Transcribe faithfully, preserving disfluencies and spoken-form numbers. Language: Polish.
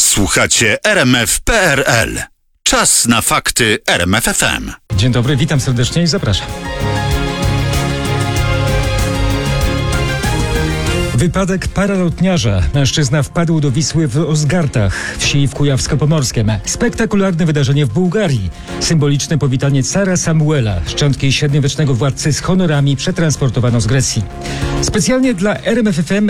Słuchacie R M F kropka P R L. Czas na fakty R M F F M. Dzień dobry, witam serdecznie i zapraszam. Wypadek paralotniarza. Mężczyzna wpadł do Wisły w Ozgartach, wsi w Kujawsko-Pomorskiem. Spektakularne wydarzenie w Bułgarii. Symboliczne powitanie cara Samuela, szczątki średniowiecznego władcy z honorami, przetransportowano z Grecji. Specjalnie dla R M F F M